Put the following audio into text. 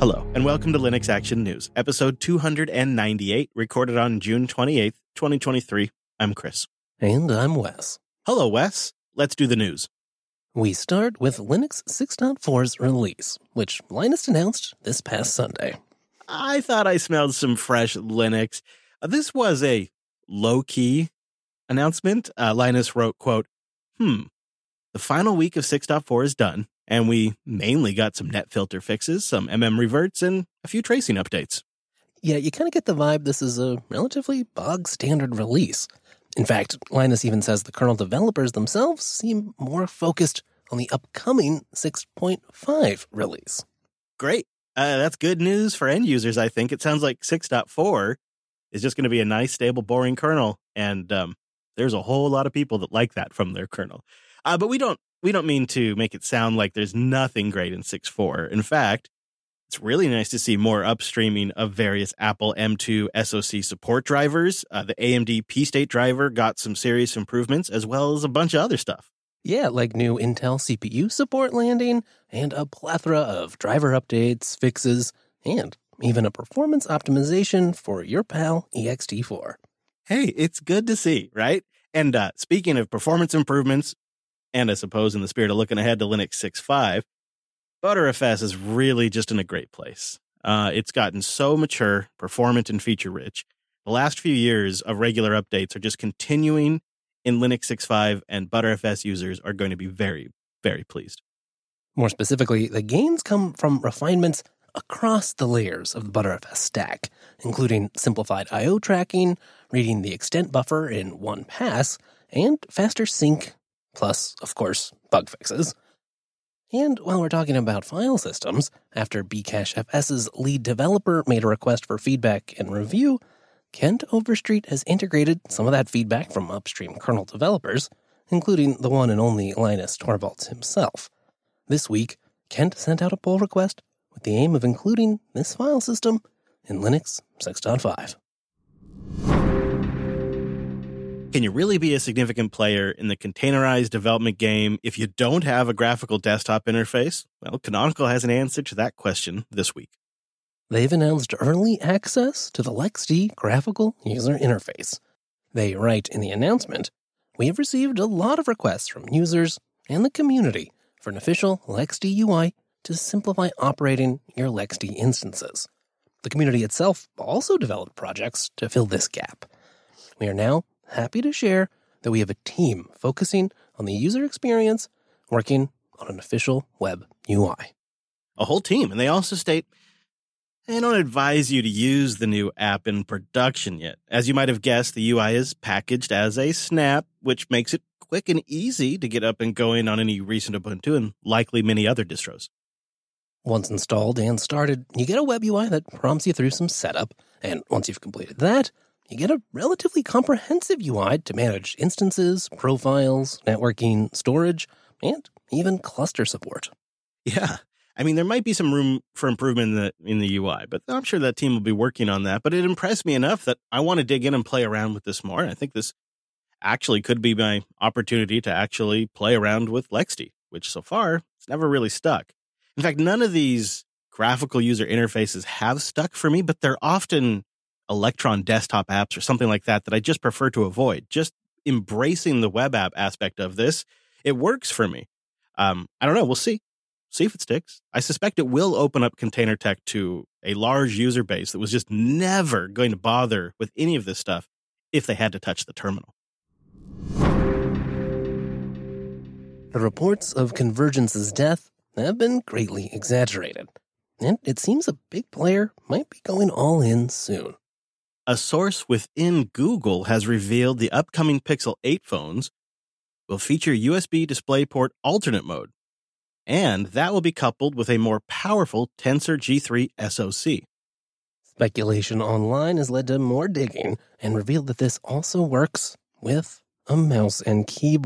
Hello, and welcome to Linux Action News, episode 298, recorded on June 28th, 2023. I'm Chris. And I'm Wes. Hello, Wes. Let's do the news. We start with Linux 6.4's release, which Linus announced this past Sunday. I thought I smelled some fresh Linux. This was a low-key announcement. Linus wrote, quote, the final week of 6.4 is done, and we mainly got some net filter fixes, some reverts, and a few tracing updates. Yeah, you kind of get the vibe this is a relatively bog-standard release. In fact, Linus even says the kernel developers themselves seem more focused on the upcoming 6.5 release. Great. That's good news for end users, I think. It sounds like 6.4 is just going to be a nice, stable, boring kernel, and there's a whole lot of people that like that from their kernel. But we don't mean to make it sound like there's nothing great in 6.4. In fact, it's really nice to see more upstreaming of various Apple M2 SoC support drivers. The AMD P-State driver got some serious improvements, as well as a bunch of other stuff. Yeah, like new Intel CPU support landing, and a plethora of driver updates, fixes, and even a performance optimization for your pal ext4. Hey, it's good to see, right? And speaking of performance improvements, and I suppose in the spirit of looking ahead to Linux 6.5, Btrfs is really just in a great place. It's gotten so mature, performant, and feature-rich. The last few years of regular updates are just continuing in Linux 6.5, and Btrfs users are going to be very, very pleased. More specifically, the gains come from refinements across the layers of the Btrfs stack, including simplified I/O tracking, reading the extent buffer in one pass, and faster sync, plus, of course, bug fixes. And while we're talking about file systems, after Bcachefs's lead developer made a request for feedback and review, Kent Overstreet has integrated some of that feedback from upstream kernel developers, including the one and only Linus Torvalds himself. This week, Kent sent out a pull request with the aim of including this file system in Linux 6.5. Can you really be a significant player in the containerized development game if you don't have a graphical desktop interface? Well, Canonical has an answer to that question this week. They've announced early access to the LXD graphical user interface. They write in the announcement, "We have received a lot of requests from users and the community for an official LXD UI to simplify operating your LXD instances. The community itself also developed projects to fill this gap. We are now happy to share that we have a team focusing on the user experience, working on an official web UI." A whole team, and they also state, "I don't advise you to use the new app in production yet. As you might have guessed, the UI is packaged as a snap, which makes it quick and easy to get up and going on any recent Ubuntu and likely many other distros." Once installed and started, you get a web UI that prompts you through some setup, and once you've completed that, you get a relatively comprehensive UI to manage instances, profiles, networking, storage, and even cluster support. Yeah. I mean, there might be some room for improvement in the UI, but I'm sure that team will be working on that. But it impressed me enough that I want to dig in and play around with this more. And I think this actually could be my opportunity to actually play around with LXD, which so far it's never really stuck. In fact, none of these graphical user interfaces have stuck for me, but they're often Electron desktop apps or something like that I just prefer to avoid. Just embracing the web app aspect of this, it works for me. I don't know. We'll see. See if it sticks. I suspect it will open up container tech to a large user base that was just never going to bother with any of this stuff if they had to touch the terminal. The reports of Convergence's death have been greatly exaggerated, and it seems a big player might be going all in soon. A source within Google has revealed the upcoming Pixel 8 phones will feature USB DisplayPort alternate mode, and that will be coupled with a more powerful Tensor G3 SoC. Speculation online has led to more digging and revealed that this also works with a mouse and keyboard.